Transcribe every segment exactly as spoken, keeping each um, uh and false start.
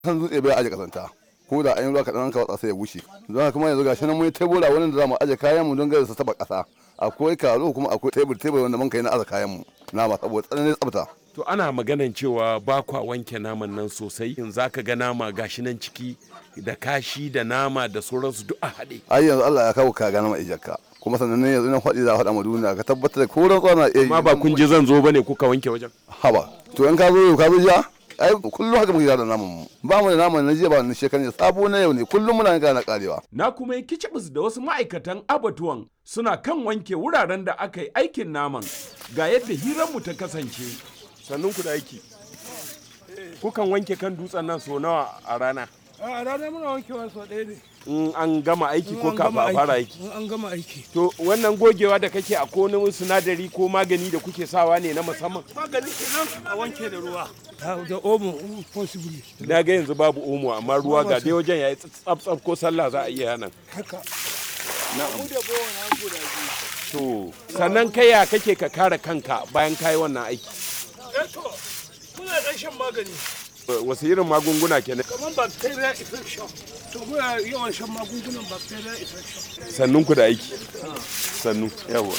Kan dutse bai aje kasanta. Ko da an yi ruwa kaɗan ka watsa sai ya bushe. Don haka kuma yanzu gashi nan mun yi tebura wanda za mu aje kayan mu don gare su taba ƙasa. Akwai karo kuma akwai tebur tebur wanda mun kai na aza kayan mu. Nama saboda tsananin tsafta. To ana maganan cewa ba kwa wanke naman nan sosai in za ka ga nama gashi nan ciki da kashi da nama da sauransu duk a haɗe. Ai yanzu Allah ya kawo ka ga nama ijakka. Kuma sannan ne yanzu nan faɗi za a faɗa ma duniya ka tabbatar da ko rantsuwa na iya yi. Amma ba kun je zan zo bane kuka wanke wajen. Haba. To in ka zo ka zo ja ai kullum haka muke da naman mu. Ba mu da naman na jiya ba na shekaran sabo na yau ne kullum muna ga na karewa. Na kuma yi kicibis da wasu ma'aikatan abatuwan suna kan wanke wuraren da aka yi aikin naman ga yadda hiranmu ta kasance. Sannun ku da aiki. Kukan wanke kan dutsen nan so nawa a rana? A rana muna wankewa so ɗaya ne. In an gama aiki ko kafin a fara aiki? In an gama aiki. To wannan gogewa da kake a ko wani sinadari ko magani da kuke sawa ne na musamman? Magani kenan a wanke da ruwa. Da omo possibly. Na ga yanzu babu omo amma ruwa ga dai wajen yayi tsaf ko sallah za a iya nan. Haka. Na'am. Mu da bawa na guda biyu. To sannan kai ya kake ka kare kanka bayan kayi wannan aiki? Eh to muna ɗan shan magani. Wasu irin magunguna kenan? Kamar bacteria infection. To muna yawan shan magungunan bacteria infection. Sannun ku da aiki. Sannu yawa.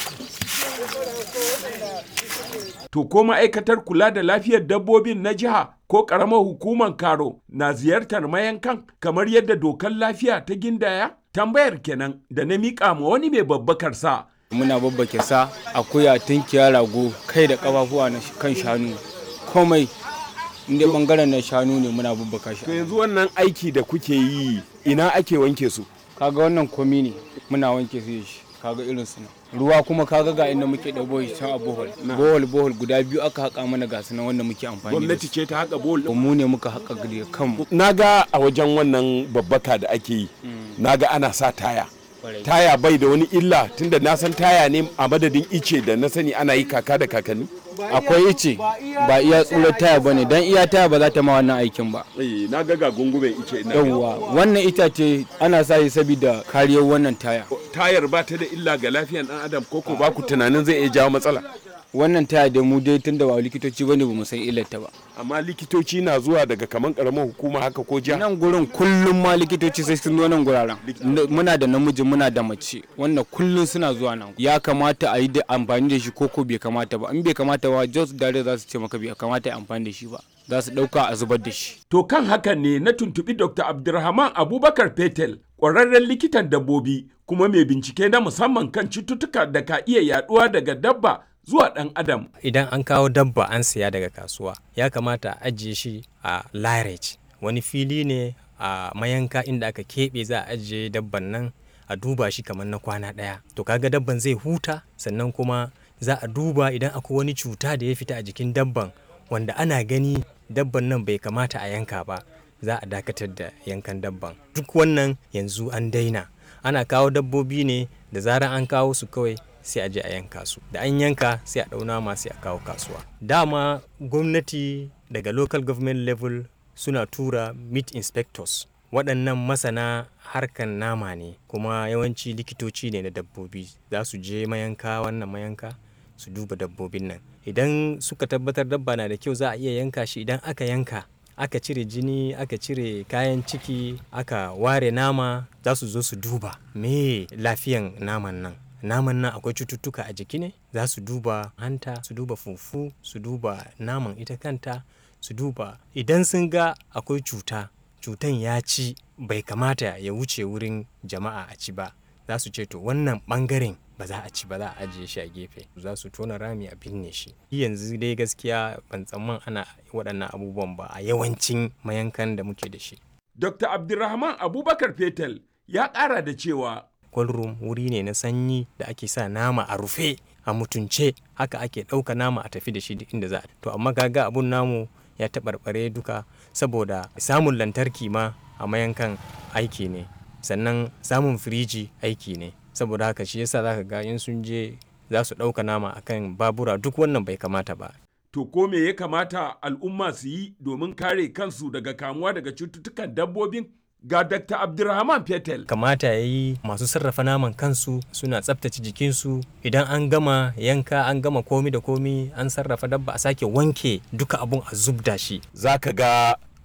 To ko ma'aikatar kula da lafiyar dabbobin na jiha ko ƙaramar hukumar Karo na ziyartar mayankan kamar yadda dokar lafiya ta gindaya? Tambayar kenan da na miƙa ma wani mai babbakar sa. Muna babbake sa akuya tunkiya rago kai da ƙafafuwa na kan shanu komai inda bangaren na shanu ne muna babbaka shi. To yanzu wannan aiki da kuke yi ina ake wanke su? Kaga wannan komi ne muna wanke su shi kaga irin su ruwa kuma kaga ga inda muke da bohol can a bohol bohol bohol guda biyu aka haka mana ga sunan wanda muke amfani da gwamnati ce ta haka bohol mu ne muka haka da kanmu. Naga a wajen wannan babbaka da ake yi naga ana sa taya taya bai da wani illa tunda na san taya ne a madadin ice da na sani ana yi kaka da kakanni. Akwai ice ba iya tsurar taya bane dan iya taya ba za ta ma wannan aikin ba. Eh na ga ga gungumen ice ina. Yawwa wannan itace ana sa shi saboda kariyar wannan taya. Tayar ba ta da illa ga lafiyar dan adam ko ko ba ku tunanin zai iya jawo matsala? Wannan taya da mu dai tunda ba likitoci bane ba mu san illar ta ba. Amma likitoci na zuwa daga kaman karamar hukuma haka ko jiha? Nan gurin kullum ma likitoci sai sun zo nan guraren. Muna da namiji muna da mace wannan kullum suna zuwa nan. Ya kamata a yi da amfani da shi ko ko bai kamata ba. In bai kamata ba just dare za su ce maka bai kamata a amfani da shi ba. Za su dauka a zubar da shi. To kan hakan ne na tuntubi Doctor Abdulrahman Abubakar Fetel, ƙwararren likitan dabbobi kuma mai bincike na musamman kan cututtuka da ka iya yaduwa daga dabba zuwa ɗan adam. Idan an kawo dabba an siya daga kasuwa ya kamata a ajiye shi a lairage wani fili ne a mayanka inda aka keɓe za a ajiye dabban nan a duba shi kamar na kwana ɗaya to kaga dabban zai huta sannan kuma za a duba idan akwai wani cuta da ya fita a jikin dabban wanda ana gani dabban nan bai kamata a yanka ba za a dakatar da yankan dabban. Duk wannan yanzu an daina ana kawo dabbobi ne da zarar an kawo su kawai sai a je a yanka su da an yanka sai a ɗauna ma sai a kawo kasuwa. Dama gwamnati daga local government level suna tura meat inspectors waɗannan masana harkan nama ne kuma yawanci likitoci ne na dabbobi za su je mayanka wannan mayanka su duba dabbobin nan idan suka tabbatar dabba na da kyau za a iya yanka shi idan aka yanka aka cire jini aka cire kayan ciki aka ware nama za su zo su duba me lafiyan naman nan naman nan akwai cututtuka a jiki ne za su duba hanta su duba fufu su duba naman ita kanta su duba idan sun ga akwai cuta cutan ya ci bai kamata ya wuce wurin jama'a a ci ba za su ce to wannan bangaren ba za a ci ba za a ajiye shi a gefe za su tona rami a binne shi yanzu dai gaskiya ban tsamman ana waɗannan abubuwan ba a yawancin mayankan da muke da shi. Doctor Abdulrahman Abubakar Fetel ya ƙara da cewa cold room wuri ne na sanyi da ake sa nama a rufe a mutunce haka ake ɗauka nama a tafi da shi duk inda za a to amma kaga abun namu ya taɓarɓare duka saboda samun lantarki ma a mayankan aiki ne sannan samun firiji aiki ne saboda haka shi yasa zaka ga in sun je za su ɗauka nama akan babura duk wannan bai kamata ba. To ko me ya kamata al'umma su yi domin kare kansu daga kamuwa daga cututtukan dabbobin? Ga Doctor Abdulrahman Fetel. Kamata ya yi masu sarrafa naman kansu suna tsaftace jikinsu idan an gama yanka an gama komi da komi an sarrafa dabba a sake wanke duka abun a zubda shi. Za ka ga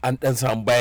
an dan samu bayan